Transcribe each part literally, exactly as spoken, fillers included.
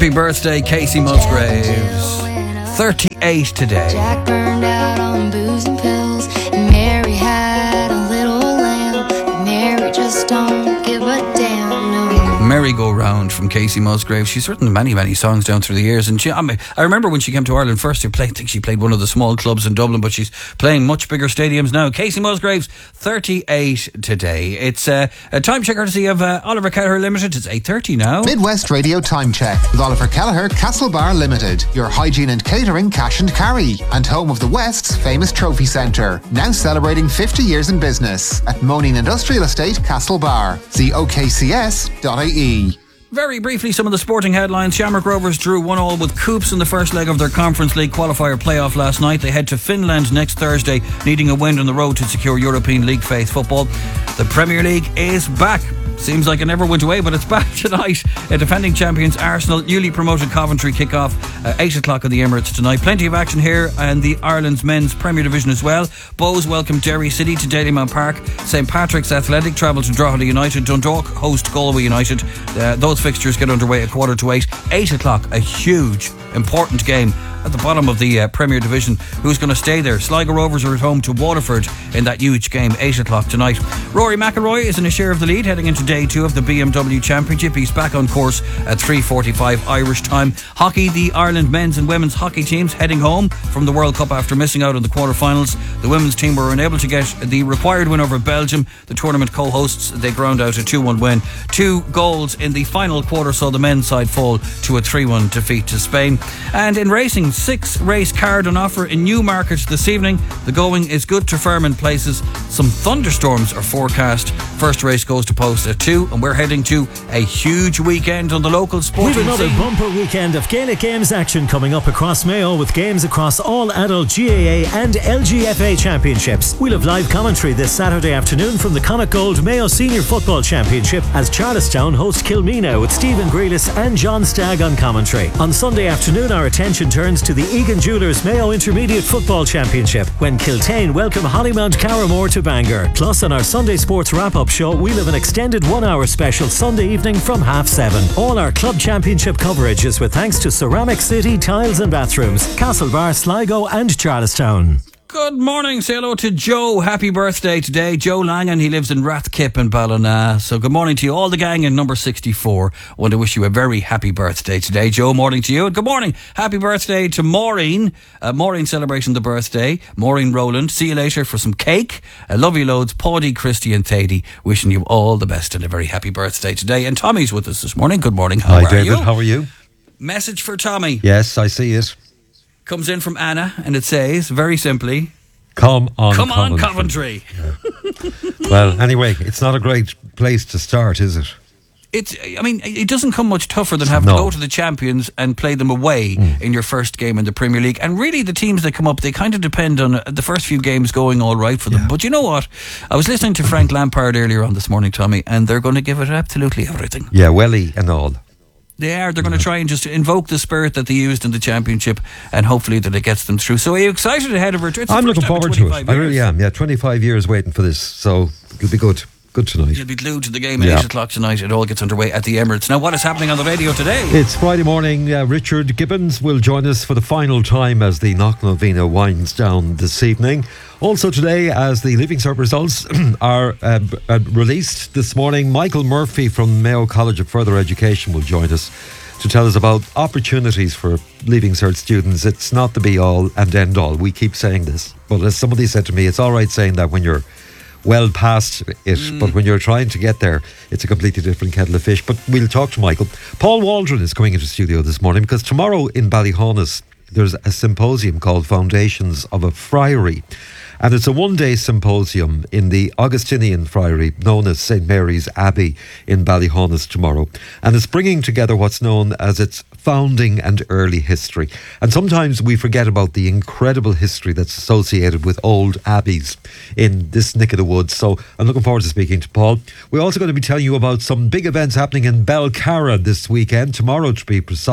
Happy birthday, Casey Musgraves. thirty-eight today. Jack burned out on booze and pills, and Mary had a little lamb. And Mary just don't give a damn, no. Merry-Go-Round from Casey Musgraves. She's written many, many songs down through the years. And she, I, mean, I remember when she came to Ireland first, she played, I think she played one of the small clubs in Dublin, but she's playing much bigger stadiums now. Casey Musgraves, thirty-eight today. It's uh, a time check courtesy of uh, Oliver Kelleher Limited. It's eight thirty now. Midwest Radio Time Check with Oliver Kelleher, Castlebar Limited. Your hygiene and catering cash and carry. And home of the West's famous trophy centre. Now celebrating fifty years in business at Moaning Industrial Estate, Castlebar. See O K C S dot I E. Very briefly, some of the sporting headlines. Shamrock Rovers drew one all with Coops in the first leg of their Conference League qualifier playoff last night. They head to Finland next Thursday, needing a win on the road to secure European League faith football. The Premier League is back. Seems like it never went away, but it's back tonight. Uh, defending champions Arsenal, newly promoted Coventry kick off uh, eight o'clock on the Emirates tonight. Plenty of action here and the Ireland's men's Premier Division as well. Bows welcome Derry City to Dalymount Park. St Patrick's Athletic travel to Drogheda United. Dundalk host Galway United. Uh, those fixtures get underway at quarter to eight. eight o'clock, a huge, important game at the bottom of the uh, Premier Division. Who's going to stay there? Sligo Rovers are at home to Waterford in that huge game, eight o'clock tonight. Rory McIlroy is in a share of the lead heading into day two of the B M W Championship. He's back on course at three forty-five Irish time. Hockey, the Ireland men's and women's hockey teams heading home from the World Cup after missing out on the quarterfinals. The women's team were unable to get the required win over Belgium. The tournament co-hosts, they ground out a two one win. Two goals in the final quarter saw the men's side fall to a three one defeat to Spain. And in racing, six race card on offer in Newmarket this evening. The going is good to firm in places. Some thunderstorms are forecast. First race goes to post at two, and we're heading to a huge weekend on the local sporting We've another scene. bumper weekend of Gaelic Games action coming up across Mayo, with games across all adult G A A and L G F A championships. We'll have live commentary this Saturday afternoon from the Connacht Gold Mayo Senior Football Championship as Charlestown host Kilmena with Stephen Grealis and John Stagg on commentary. On Sunday afternoon, our attention turns to the Egan Jewellers Mayo Intermediate Football Championship when Kiltane welcome Hollymount Carramore to Bangor. Plus, on our Sunday Sports Wrap-Up Show, we'll have an extended one-hour special Sunday evening from half seven. All our club championship coverage is with thanks to Ceramic City Tiles and Bathrooms, Castlebar, Sligo and Charlestown. Good morning. Say hello to Joe. Happy birthday today. Joe Langan. He lives in Rathkip in Ballina. So good morning to you. All the gang in number sixty-four. I want to wish you a very happy birthday today. Joe, morning to you. And good morning. Happy birthday to Maureen. Uh, Maureen celebrating the birthday. Maureen Rowland. See you later for some cake. I love you loads. Paddy, Christy and Thady. Wishing you all the best and a very happy birthday today. And Tommy's with us this morning. Good morning. How Hi, are David. you? How are you? Message for Tommy. Yes, I see it. Comes in from Anna and it says, very simply, Come on, Come on, Coventry. Coventry. Yeah. Well, anyway, it's not a great place to start, is it? It's, I mean, it doesn't come much tougher than having No. to go to the champions and play them away mm. in your first game in the Premier League. And really, the teams that come up, they kind of depend on uh, the first few games going all right for them. Yeah. But you know what? I was listening to Frank Lampard earlier on this morning, Tommy, and they're going to give it absolutely everything. Yeah, Welly and all. They are. They're going to try and just invoke the spirit that they used in the championship, and hopefully that it gets them through. So are you excited ahead of it? It's I'm looking forward to it. Years. I really am. Yeah, twenty-five years waiting for this, so it'll be good. Good tonight. You'll be glued to the game at yeah. eight o'clock tonight. It all gets underway at the Emirates. Now, what is happening on the radio today? It's Friday morning. Uh, Richard Gibbons will join us for the final time as the Knocknalvina winds down this evening. Also today, as the Leaving Cert results are uh, uh, released this morning, Michael Murphy from Mayo College of Further Education will join us to tell us about opportunities for Leaving Cert students. It's not the be-all and end-all. We keep saying this. But as somebody said to me, it's all right saying that when you're well past it, mm. but when you're trying to get there, it's a completely different kettle of fish. But we'll talk to Michael. Paul Waldron is coming into the studio this morning because tomorrow in Ballyhaunis there's a symposium called Foundations of a Friary. And it's a one-day symposium in the Augustinian Friary known as Saint Mary's Abbey in Ballyhaunis tomorrow. And it's bringing together what's known as its founding and early history. And sometimes we forget about the incredible history that's associated with old abbeys in this neck of the woods. So I'm looking forward to speaking to Paul. We're also going to be telling you about some big events happening in Belcarra this weekend, tomorrow to be precise.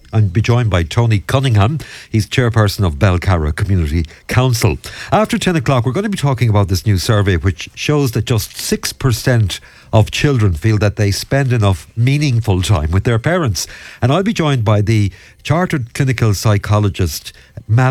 and be joined by Tony Cunningham. He's chairperson of Belcarra Community Council. After ten o'clock, we're going to be talking about this new survey, which shows that just six percent of children feel that they spend enough meaningful time with their parents. And I'll be joined by the chartered clinical psychologist, Mal